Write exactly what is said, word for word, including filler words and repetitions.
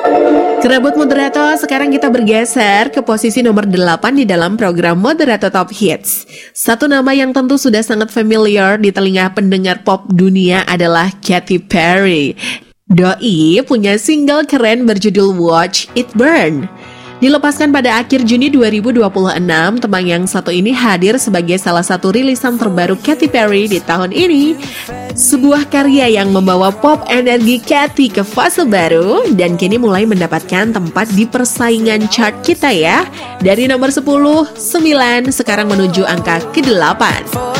Kerabat Moderator, sekarang kita bergeser ke posisi nomor delapan di dalam program Moderator Top Hits. Satu nama yang tentu sudah sangat familiar di telinga pendengar pop dunia adalah Katy Perry. Doi punya single keren berjudul Watch It Burn. Dilepaskan pada akhir Juni dua ribu dua puluh enam, tembang yang satu ini hadir sebagai salah satu rilisan terbaru Katy Perry di tahun ini. Sebuah karya yang membawa pop energi Katy ke fase baru dan kini mulai mendapatkan tempat di persaingan chart kita ya. Dari nomor sepuluh, sembilan, sekarang menuju angka kedelapan.